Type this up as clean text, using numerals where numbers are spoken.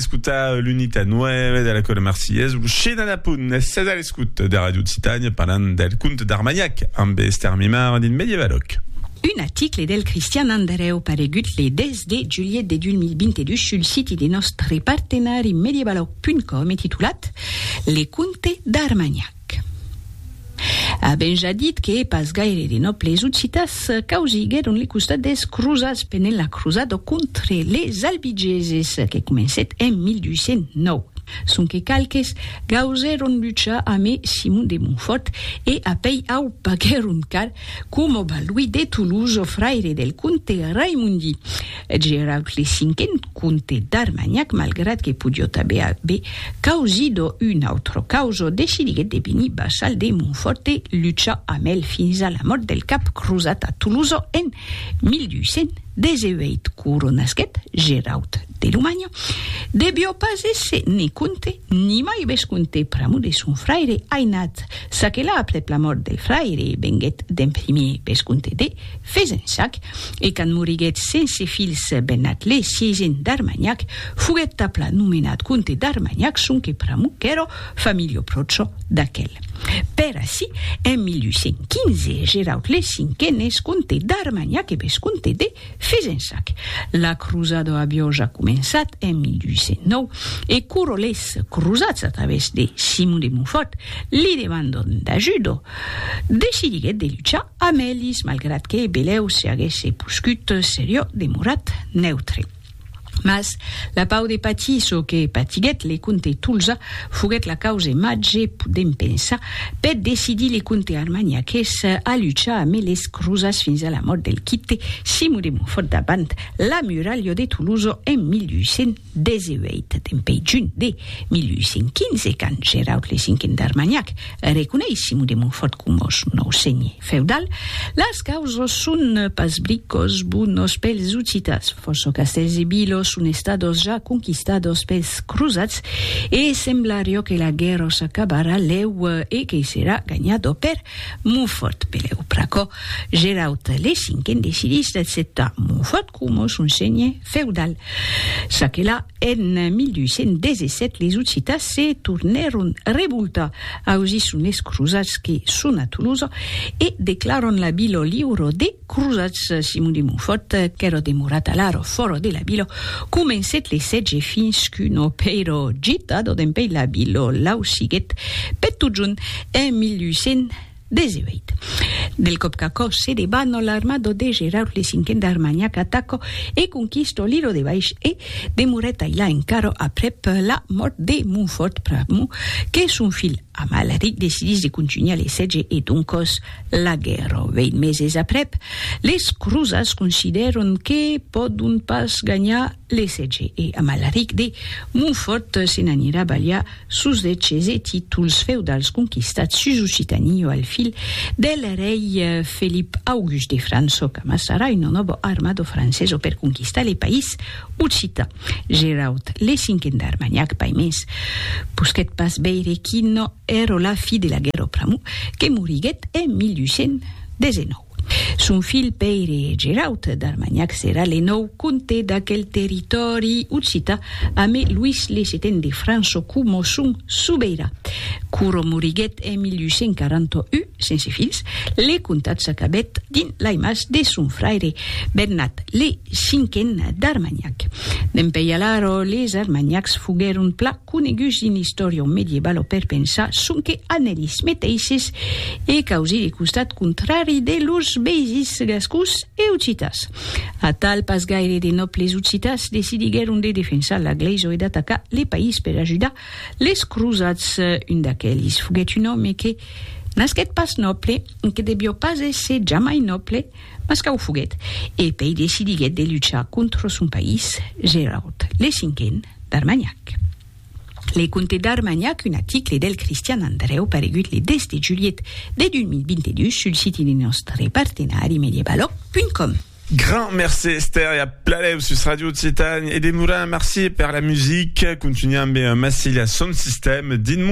discuta l'unità nuova della Colle Marseillaise, uscita da Pun, Cesare Escut de Radio Titania, parlant del conte d'Armagnac, amb Esther Mimar din Medievaloc. Un article del Cristian Andreu paregut le 10 de juillet de 2022 sul siti dei nostri partenari medievaloc.com titulat Le conte d'Armagnac. Abbiamo già detto che pas gaire di nobles ucitas causigueron le custades cruzats per la cruzada contro les albigeses che començat en 1809. Sunt que calques gauseron lucha ame Simon de Montfort e apei au pagueron car como balui de Toulouse o fraire del conte Raimundi. Geraut le cinquen conte d'Armagnac malgrat que pudiot abe causido un altro causo decidiguet de veni basal de Montfort e lucha amel fins a la mort del cap cruzat a Toulouse en 1818 curo nasquet Geraut de Lumagno debió pas esse ni conte ni mai vesconte pramu de son fraire Ainat sa que la après la mort del fraire benguet d'en premier vesconte de Fezensac e can moriguet sense fils Bernat le siesen d'Armagnac fuguet tapla nomenat conte d'Armagnac son que pramu qu'ero familio procho d'aquel. Per ainsi, en 1815, Geraut le cinquenes conte d'Armagnac e vesconte de Fezensac. La cruzada avió ja començat en 1809 e curo les cruzats a través de Simon de Montfort li demandon d'ajudo. Decidiguet de luchar amb ells, malgrat que beleu se haguesse puscut serio demorat neutre. Mas la pau de patiso que patiguet le conte Tulsa fuguet la causa magge podem pensar per decidir le conte armagnaques a luchar amb les cruzas fins a la mort del quitte Simon de Montfort davant la muralla de Toulouse en 1818. Tempei juny de 1815, quand Geraut le cinquen d'Armagnac reconeix Simon de Montfort com os nou senye feudal, las causos són pas bricos bunos pels ucitas, forso castells e bilos son estados ja conquistados pels cruzats e semblario que la guerra s'acabarà leu e que serà gagnado per Montfort. Peleu praco, Geraut le cinquen decidis d'acceptar Montfort com son senye feudal. Sa que là, en 1817, les ucitas se torneron revoltar ausi son les cruzats que son a Toulouse e declaron la bilo liuro de cruzats. Simon de Montfort, qu'ero demorat a l'aro foro de la bilo, comencet le setge fins qu'uno pero gitado d'empei la bilo lausiguet per tot junt en 1818. Del copcaco se debano l'armado de Geraut le cinquen d'Armagnac ataco e conquisto l'ilo de baix e demoret aïla encaro aprep la mort de Montfort pramu que son fill Amalric decidis de continuar les setge e doncos la guerra. 20 meses aprep, les cruzas consideron que podun pas gagnar les setge e Amalric de Montfort se n'anirà ballar sus de cese títols feudals conquistats sus Occitanie al fil del rei Philippe Auguste de França, que amassarà un novo armado francès per conquistar le país occità. Geraut le cinquen d'Armagnac paimens pusquet pas beire quino ero la fi de la guerra pramu que moriguet en 1819. Son fill Pere Geraut d'Armagnac serà le nou conte d'aquel territori occità ame Louis le Septen de França como son sobeirà. Curo moriguet en 1841 sense fills, le contat s'acabet din l'aimas de son fraire Bernat le cinquen d'Armagnac. D'empei alaro, les Armagnacs fugueron pla coneguts in historia medievalo per pensar son que anelis meteixes e causi de costat contrari de los beisis gascus e occitas. A tal pas gaire de nobles occitas decidigueron de defensar la gleiso e d'atacar le país per ajudar les cruzats. Un d'aquelis fuguet un home que nasquet pas noble, que debió pas ésser jamais noble, mas qu'au fuguet, e pei decidiguet de luchar contra son país, Geraut le cinquen d'Armagnac. Le conte d'Armagnac, un article del Cristian Andreu paregut le 10 de juillet de 2022 sul siti de nostre partenari medievaloc.com. Grand merci Esther, a plalev sus Radio Titania et des moulins merci per la musique, continuiamo amb Massilia Sound System din